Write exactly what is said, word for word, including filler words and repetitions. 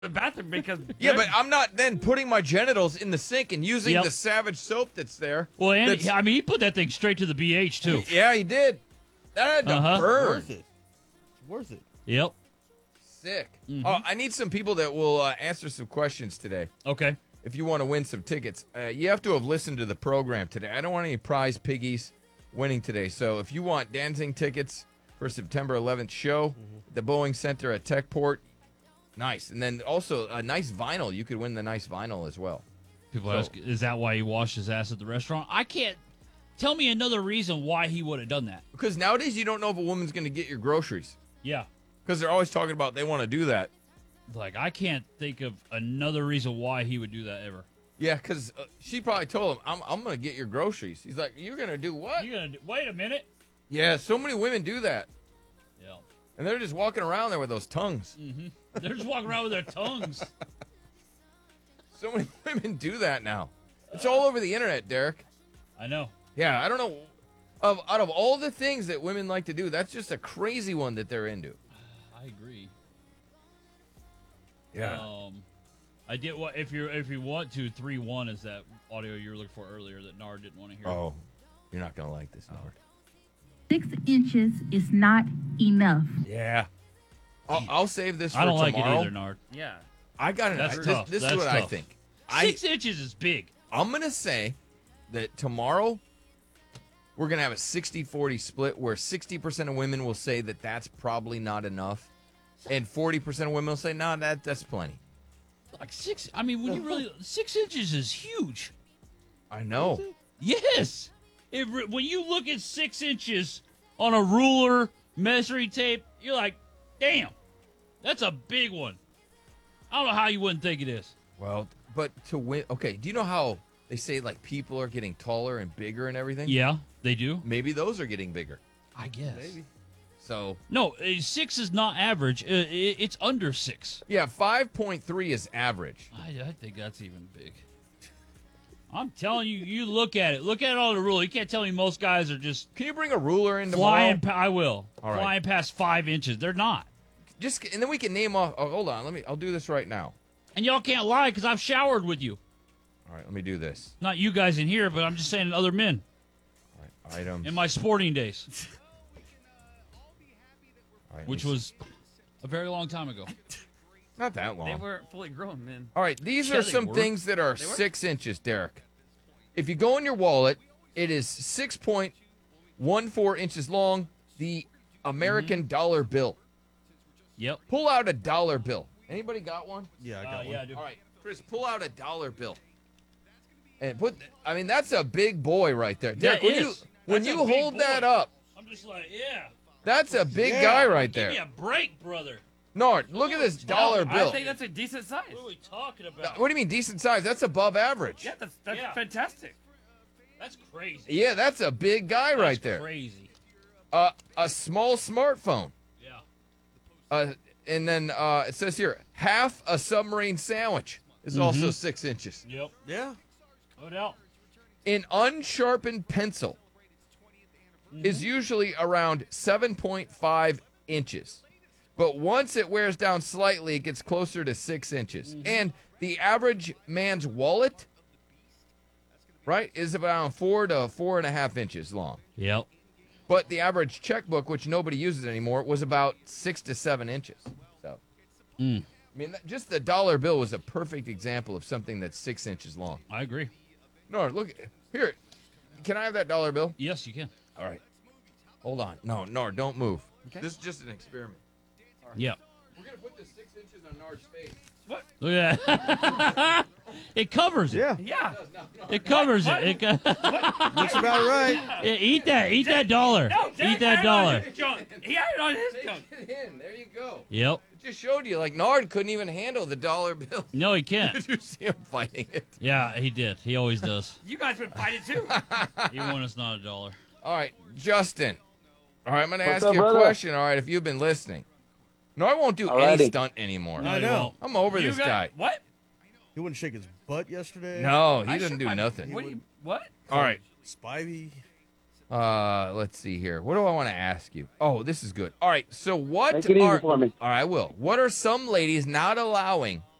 the bathroom because Yeah, but I'm not then putting my genitals in the sink and using Yep. the Savage soap that's there. Well, and That's- I mean, he put that thing straight to the B H too. Yeah, he did. That had to Uh-huh. burn. Worth it. It's worth it. Yep. Sick. Mm-hmm. Oh, I need some people that will uh, answer some questions today. Okay. If you want to win some tickets, uh, you have to have listened to the program today. I don't want any prize piggies winning today. So if you want dancing tickets for September eleventh show, Mm-hmm. at the Boeing Center at Techport, nice. And then also a nice vinyl. You could win the nice vinyl as well. People So- ask, is that why he washed his ass at the restaurant? I can't. Tell me another reason why he would have done that. Because nowadays you don't know if a woman's going to get your groceries. Yeah. Because they're always talking about they want to do that. Like, I can't think of another reason why he would do that ever. Yeah, because uh, she probably told him, I'm, I'm going to get your groceries. He's like, you're going to do what? You gonna do, wait a minute? Yeah, so many women do that. Yeah. And they're just walking around there with those tongues. Mm-hmm. They're just walking around with their tongues. So many women do that now. It's all over the internet, Derek. I know. Yeah, I don't know. Of Out of all the things that women like to do, that's just a crazy one that they're into. I agree. Yeah. Um, I did what if you if you want to three one is that audio you were looking for earlier that Nard didn't want to hear. Oh, you're not going to like this, Nord. Six inches is not enough. Yeah. I'll, I'll save this for I don't tomorrow. like it either, Nard. yeah. I got it. That's this, tough. This That's is what I tough. think. I, Six inches is big. I'm going to say that tomorrow we're going to have a sixty forty split where sixty percent of women will say that that's probably not enough. And forty percent of women will say, no, that that's plenty. Like six. I mean, when you really six inches is huge. I know. Yes. It, re- when you look at six inches on a ruler measuring tape, you're like, damn, that's a big one. I don't know how you wouldn't think it is. Well, but to win, okay, do you know how they say like people are getting taller and bigger and everything? Yeah, they do. Maybe those are getting bigger. I guess. Maybe. So, No, uh, six is not average. Uh, i- it's under six. yeah, five point three is average. I, I think that's even big. I'm telling you, you look at it. Look at it on the ruler. You can't tell me most guys are just Can you bring a ruler in tomorrow? flying. Pa- I will. All right. Flying past five inches. They're not. Just and then we can name off. Oh, hold on. Let me. I'll do this right now. And y'all can't lie because I've showered with you. All right. Let me do this. Not you guys in here, but I'm just saying other men All right. Items. in my sporting days, All right, which let me was a very long time ago. see. not that long. They weren't fully grown men. All right. These Yeah, are they some were. things that are They were? six inches, Derek. If you go in your wallet, it is six point one four inches long. The American Mm-hmm. dollar bill. Yep. Pull out a dollar bill. Anybody got one? Yeah, I got Uh, one. yeah, I do. All right, Chris, pull out a dollar bill. And put. I mean, that's a big boy right there. Derek, That when you is. when That's you a big hold that boy. up, I'm just like, yeah. that's a big Yeah. guy right Give me there. a break, brother. Nord, look at this dollar I bill. think that's a decent size. What are we talking about? What do you mean decent size? That's above average. Yeah, that's, that's Yeah. fantastic. That's crazy. Yeah, that's a big guy right That's there. Crazy. Uh, a small smartphone. Yeah. Uh, and then uh, it says here, half a submarine sandwich is also six inches. Yep. Yeah. No doubt. An unsharpened pencil is usually around seven point five inches. But once it wears down slightly, it gets closer to six inches. And the average man's wallet, right, is about four to four and a half inches long. Yep. But the average checkbook, which nobody uses anymore, was about six to seven inches. So, Mm. I mean, that- just the dollar bill was a perfect example of something that's six inches long. I agree. No, look here. Can I have that dollar bill? Yes, you can. All right. Hold on. No, no, don't move. This is just an experiment. Yep. We're gonna put the six inches on Nard's face. What? Look at that. It covers it. Yeah. Yeah. It covers it. it co- Looks about right. Yeah, eat that. Eat that dollar. No, Derek Eat that had it on dollar. his junk. He had it on his Take junk. it in. There you go. Yep. It just showed you like Nard couldn't even handle the dollar bill. No, he can't. Did you see him fighting it? Yeah, he did. He always does. You guys been fighting too. Even when it's not a dollar. All right, Justin. All right, I'm gonna ask up, you a brother? question. All right, if you've been listening. No, I won't do any Alrighty. stunt anymore. I he know. won't. I'm over You this got- guy. What? He wouldn't shake his butt yesterday. No, he I doesn't shook do my- nothing. What? Do you, what? All right. Spivey. Uh, let's see here. What do I want to ask you? Oh, this is good. All right. So what Make it easy are? for me. All right, I will. What are some ladies not allowing